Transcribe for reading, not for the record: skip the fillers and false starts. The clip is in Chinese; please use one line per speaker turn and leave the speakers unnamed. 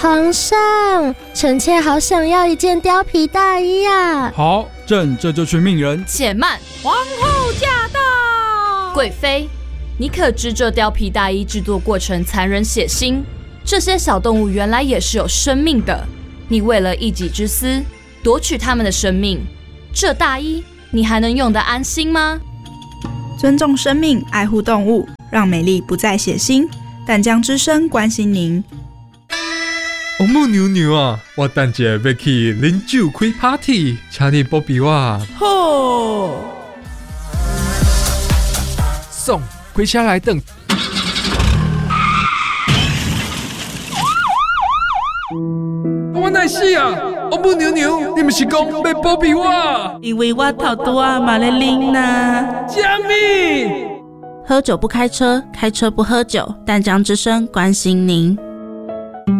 皇上，臣妾好想要一件貂皮大衣啊！
好，朕这就去命人。
且慢，皇后驾到！贵妃，你可知这貂皮大衣制作过程残忍血腥？这些小动物原来也是有生命的，你为了一己之私夺取他们的生命，这大衣你还能用得安心吗？
尊重生命，爱护动物，让美丽不再血腥。淡江之声关心您。
王母娘娘啊，我等一下要去啉酒开 party， 请你保庇我。
好，
送开车来等。我哪是啊？王母娘娘，你不是讲要保庇我？
因为我头拄啊嘛咧啉呐。
什么？
喝酒不开车，开车不喝酒。淡江之声关心您。